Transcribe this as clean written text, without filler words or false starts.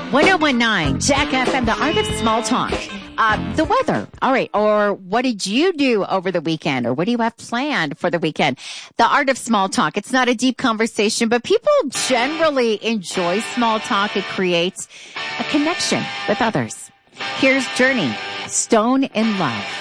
1019 Jack FM, the art of small talk. The weather. All right. Or what did you do over the weekend? Or what do you have planned for the weekend? The art of small talk. It's not a deep conversation, but people generally enjoy small talk. It creates a connection with others. Here's Journey, Stone in Love.